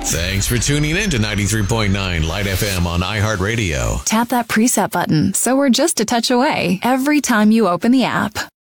Thanks for tuning in to 93.9 Light FM on iHeartRadio. Tap that preset button so we're just a touch away every time you open the app.